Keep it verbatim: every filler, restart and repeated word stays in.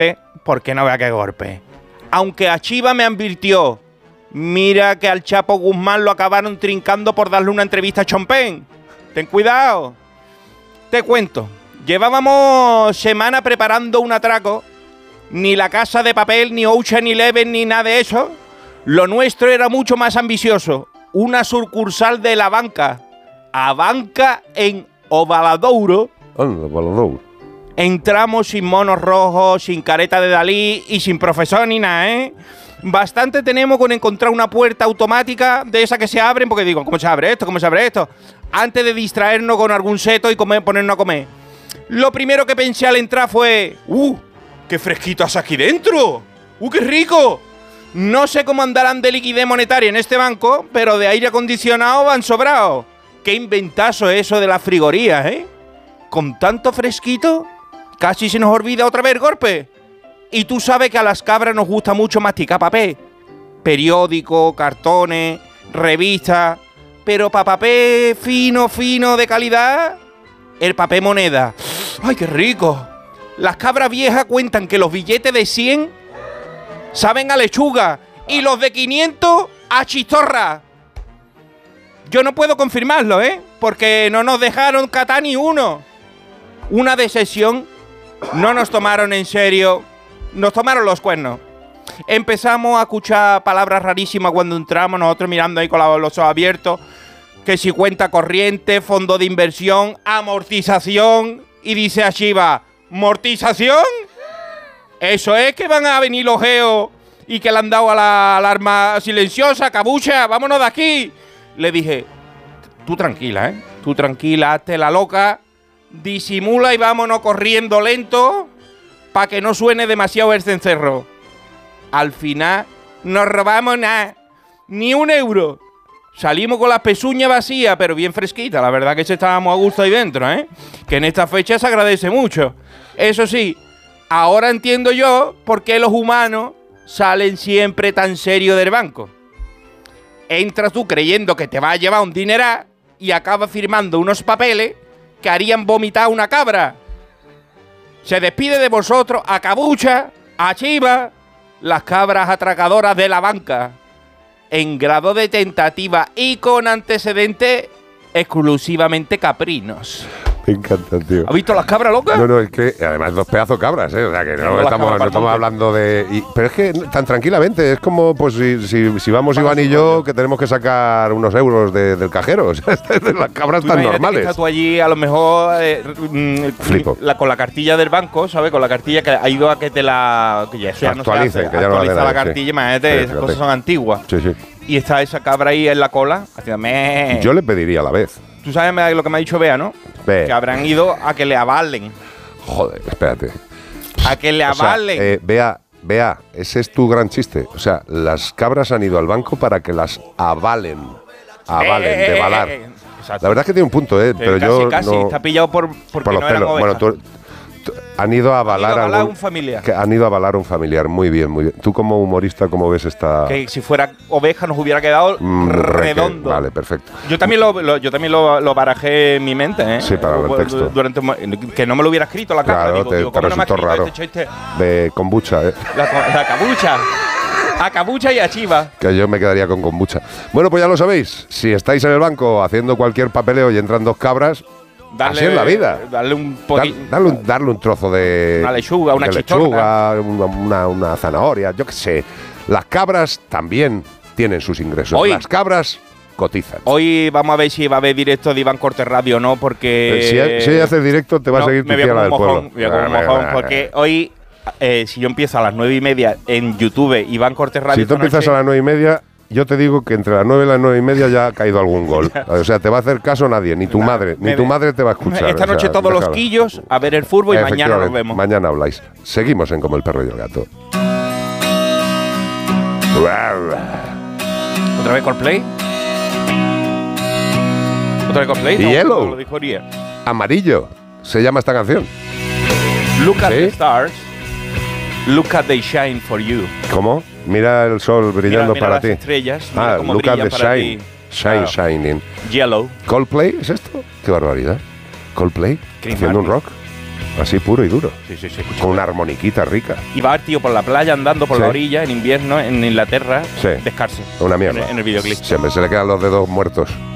porque no vea qué golpe. Aunque a Chiva me advirtió, mira que al Chapo Guzmán lo acabaron trincando por darle una entrevista a Chompen. Ten cuidado. Te cuento, llevábamos semana preparando un atraco. Ni La Casa de Papel, ni Ocean Eleven, ni nada de eso. Lo nuestro era mucho más ambicioso. Una sucursal de la banca. A banca en Ovaladouro. Anda, Ovaladouro. Entramos sin monos rojos, sin careta de Dalí y sin profesor ni nada, ¿eh? Bastante tenemos con encontrar una puerta automática de esa que se abren, porque digo, ¿cómo se abre esto? ¿Cómo se abre esto? Antes de distraernos con algún seto y comer, ponernos a comer. Lo primero que pensé al entrar fue, ¡uh! ¡Qué fresquito hace aquí dentro! ¡Uh, qué rico! No sé cómo andarán de liquidez monetaria en este banco, pero de aire acondicionado van sobrados. ¡Qué inventazo eso de las frigorías, eh! Con tanto fresquito, casi se nos olvida otra vez el golpe. Y tú sabes que a las cabras nos gusta mucho masticar papel. Periódico, cartones, revistas. Pero para papel fino, fino, de calidad, el papel moneda. ¡Ay, qué rico! Las cabras viejas cuentan que los billetes de cien saben a lechuga y los de quinientos a chistorra. Yo no puedo confirmarlo, ¿eh? Porque no nos dejaron catar ni uno. Una decepción. No nos tomaron en serio. Nos tomaron los cuernos. Empezamos a escuchar palabras rarísimas cuando entramos, nosotros mirando ahí con los ojos abiertos. Que si cuenta corriente, fondo de inversión, amortización. Y dice a Chiva, ¿mortización? Eso es que van a venir los geos y que le han dado a la alarma silenciosa, cabucha, vámonos de aquí. Le dije, tú tranquila, ¿eh? Tú tranquila, hazte la loca, disimula y vámonos corriendo lento para que no suene demasiado el cencerro. Al final no robamos nada, ni un euro. Salimos con las pezuñas vacías, pero bien fresquitas. La verdad que estábamos a gusto ahí dentro, ¿eh? Que en esta fecha se agradece mucho. Eso sí, ahora entiendo yo por qué los humanos salen siempre tan serios del banco. Entras tú creyendo que te va a llevar un dineral y acabas firmando unos papeles que harían vomitar una cabra. Se despide de vosotros a Cabucha, a Chiva, las cabras atracadoras de la banca. En grado de tentativa y con antecedentes exclusivamente caprinos. Me encanta, tío. ¿Has visto las cabras locas? No, no, es que además dos pedazos cabras, ¿eh? O sea, que no, no estamos, no estamos hablando de... Y, pero es que tan tranquilamente, es como pues si, si, si vamos Iván y yo, que tenemos que sacar unos euros de, del cajero. O sea, las cabras tan normales. Que estás tú allí, a lo mejor... Eh, mm, Flipo. La, con la cartilla del banco, ¿sabes? Con la cartilla que ha ido a que te la... Que ya, eso ya actualicen, no se hace. que ya no Actualiza la, la cartilla, sí. Imagínate, Sí, esas cosas son antiguas. Sí, sí. Y está esa cabra ahí en la cola, haciendo meh. Yo le pediría a la vez. Tú sabes lo que me ha dicho Bea, ¿no? Ve. Que habrán ido a que le avalen. Joder, espérate. A que le avalen. O sea, eh, Bea, Bea, ese es tu gran chiste. O sea, las cabras han ido al banco para que las avalen. Avalen, eh, de valar. eh, eh, la verdad es que tiene un punto, ¿eh? Pero casi, yo casi. no, Está pillado por, porque por los no pelos. eran ovejas. Bueno, tú, tú, han ido a avalar, han ido a avalar algún, un familiar. Que han ido a avalar un familiar. Muy bien, muy bien. Tú como humorista, ¿cómo ves esta...? Que si fuera oveja nos hubiera quedado mm, redondo. Vale, perfecto. Yo también lo, lo, yo también lo, lo barajé en mi mente, ¿eh? Sí, para el texto. Durante, que no me lo hubiera escrito la cabra. Claro, digo, te, digo, te ¿cómo no me ha resultó escrito raro. este chiste? De kombucha, ¿eh? La, la cabucha. A cabucha y a Chiva. Que yo me quedaría con kombucha. Bueno, pues ya lo sabéis. Si estáis en el banco haciendo cualquier papeleo y entran dos cabras, darle, así es la vida. Darle un poquito. Dar, darle, un, darle un trozo de... Una lechuga, una de lechuga, una, una, una zanahoria, yo qué sé. Las cabras también tienen sus ingresos. Hoy, Las cabras cotizan. Hoy vamos a ver si va a haber directo de Iván Cortés Radio o no, porque... Si, si haces directo te va no, a seguir tu tía la del pueblo. Me voy a comer un mojón, porque hoy... Eh, si yo empiezo a las nueve y media en YouTube, Iván Cortés Radio. Si tú empiezas noche, a las nueve y media, yo te digo que entre las nueve y las nueve y media ya ha caído algún gol. O sea, te va a hacer caso nadie, ni tu Nada, madre, ni tu madre te va a escuchar. Esta noche o sea, todos déjalo. Los quillos a ver el fútbol y mañana nos vemos. Mañana habláis. Seguimos en Como el perro y el gato. ¿Otra vez Coldplay? ¿Otra vez Coldplay? Y Yellow. Lo dijo Uriel. Amarillo. Se llama esta canción. Look at ¿Sí? the stars. Look at they shine for you. ¿Cómo? Mira el sol brillando mira, mira para las ti. Estrellas, mira ah, cómo look at the para shine. ti. Shine, Claro. shining. Yellow. ¿Coldplay es esto? Qué barbaridad. ¿Coldplay? Chris ¿Haciendo un Martin. rock? Así puro y duro. Sí, sí, sí. Con una armoniquita rica. Y va el tío por la playa andando por sí. la orilla en invierno en Inglaterra, sí. descalzo. Una mierda. En, en el videoclip. Siempre se le quedan los dedos muertos.